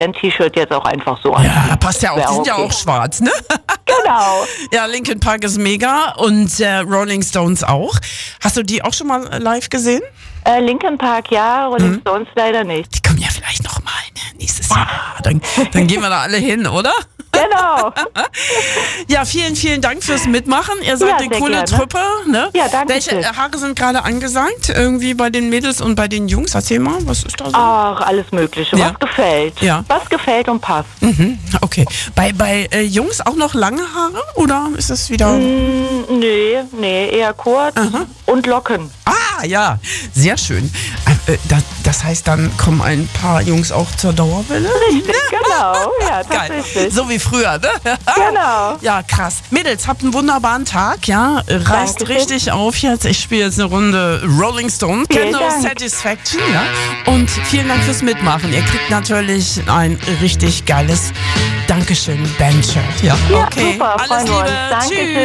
ein T-Shirt jetzt auch einfach so an. Ja, passt ja auch. Die sind ja auch schwarz, ne? Genau. Ja, Linkin Park ist mega und Rolling Stones auch. Hast du die auch schon mal live gesehen? Linkin Park ja, Rolling Stones leider nicht. Die kommen ja vielleicht noch mal nächstes Jahr. Dann gehen wir da alle hin, oder? Genau. Ja, vielen, vielen Dank fürs Mitmachen. Ihr seid eine coole Truppe, ne? Ja, danke. Welche Haare sind gerade angesagt? Irgendwie bei den Mädels und bei den Jungs? Erzähl mal, was ist da so? Ach, alles Mögliche. Ja. Was gefällt. Ja. Was gefällt und passt. Okay. Bei Jungs auch noch lange Haare? Oder ist das wieder... Nee, eher kurz und Locken. Ah, ja. Sehr schön. Das heißt, dann kommen ein paar Jungs auch zur Dauerwelle? Richtig, genau. Ja, tatsächlich. Geil. So wie früher, ne? Genau. Ja, krass. Mädels, habt einen wunderbaren Tag, ja? Reißt Dankeschön. richtig auf jetzt. Ich spiele jetzt eine Runde Rolling Stones. Vielen No Dank. Satisfaction, ja? Und vielen Dank fürs Mitmachen. Ihr kriegt natürlich ein richtig geiles Dankeschön, Bandshirt. Ja, Ja, okay. super, Alles freuen wir uns. Liebe. Dankeschön. Tschüss.